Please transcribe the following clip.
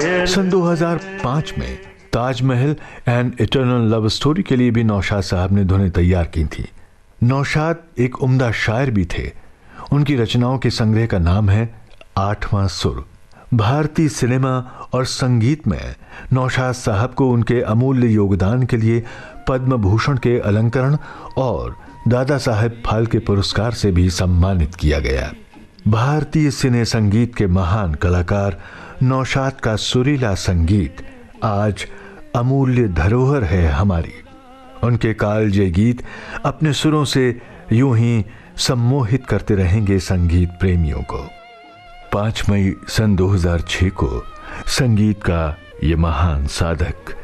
सन 2005 में Taj Mahal and eternal love story के लिए भी नौशाद साहब ने धुनें तैयार की थी। नौशाद एक उम्दा शायर भी थे। उनकी रचनाओं के संग्रह का नाम है आठवां सुर। भारतीय सिनेमा और संगीत में नौशाद साहब को उनके अमूल्य योगदान के लिए पद्म भूषण के अलंकरण और दादा साहेब फाल्के पुरस्कार से भी सम्मानित किया गया। भारतीय सिने संगीत के महान कलाकार नौशाद का सुरीला संगीत आज अमूल्य धरोहर है हमारी। उनके कालजे गीत अपने सुरों से यूं ही सम्मोहित करते रहेंगे संगीत प्रेमियों को। 5 मई सन 2006 को संगीत का ये महान साधक